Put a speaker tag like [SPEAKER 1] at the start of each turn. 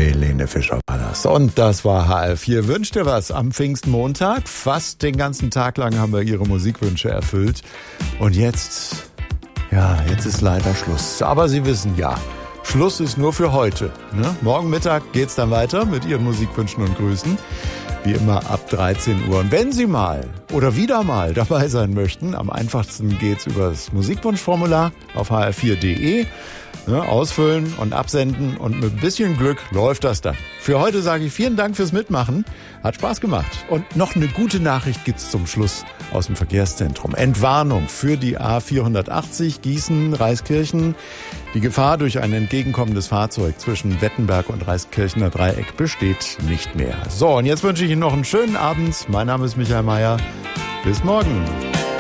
[SPEAKER 1] Helene Fischer war das. Und das war HR4. Wünscht ihr was am Pfingstmontag? Fast den ganzen Tag lang haben wir ihre Musikwünsche erfüllt. Und jetzt ist leider Schluss. Aber Sie wissen ja, Schluss ist nur für heute. Ne? Morgen Mittag geht's dann weiter mit Ihren Musikwünschen und Grüßen. Wie immer ab 13 Uhr. Und wenn Sie mal oder wieder mal dabei sein möchten, am einfachsten geht's über das Musikwunschformular auf hr4.de. Ausfüllen und absenden und mit ein bisschen Glück läuft das dann. Für heute sage ich vielen Dank fürs Mitmachen. Hat Spaß gemacht. Und noch eine gute Nachricht gibt's zum Schluss aus dem Verkehrszentrum. Entwarnung für die A480 Gießen-Reiskirchen. Die Gefahr durch ein entgegenkommendes Fahrzeug zwischen Wettenberg und Reiskirchener Dreieck besteht nicht mehr. So, und jetzt wünsche ich Ihnen noch einen schönen Abend. Mein Name ist Michael Mayer. Bis morgen.